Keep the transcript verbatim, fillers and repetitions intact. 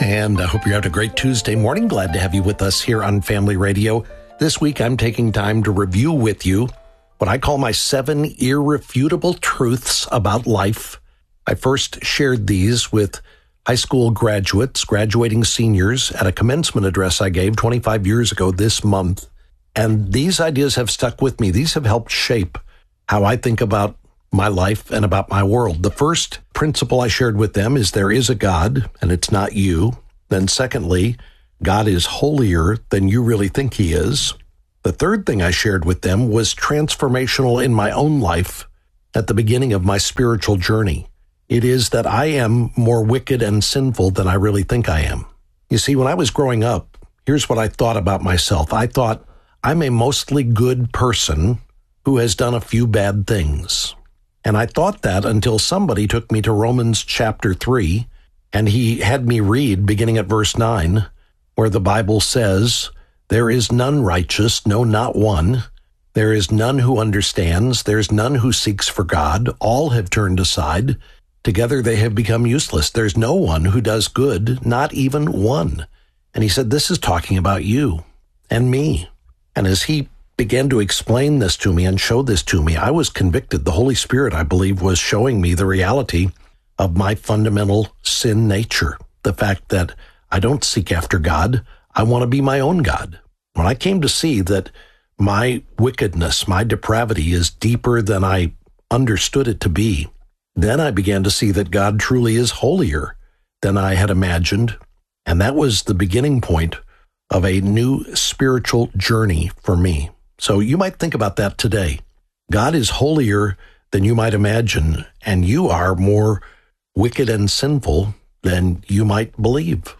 and I hope you're having a great Tuesday morning. Glad to have you with us here on Family Radio. This week, I'm taking time to review with you what I call my seven irrefutable truths about life. I first shared these with high school graduates, graduating seniors, at a commencement address I gave twenty-five years ago this month. And these ideas have stuck with me. These have helped shape how I think about my life and about my world. The first principle I shared with them is there is a God, and it's not you. Then secondly, God is holier than you really think he is. The third thing I shared with them was transformational in my own life at the beginning of my spiritual journey. It is that I am more wicked and sinful than I really think I am. You see, when I was growing up, here's what I thought about myself. I thought, I'm a mostly good person who has done a few bad things. And I thought that until somebody took me to Romans chapter three, and he had me read, beginning at verse nine, where the Bible says, there is none righteous, no, not one. There is none who understands. There is none who seeks for God. All have turned aside. Together they have become useless. There's no one who does good, not even one. And he said, this is talking about you and me. And as he began to explain this to me and show this to me, I was convicted. The Holy Spirit, I believe, was showing me the reality of my fundamental sin nature. The fact that I don't seek after God. I want to be my own God. When I came to see that my wickedness, my depravity is deeper than I understood it to be, then I began to see that God truly is holier than I had imagined. And that was the beginning point of a new spiritual journey for me. So you might think about that today. God is holier than you might imagine, and you are more wicked and sinful than you might believe.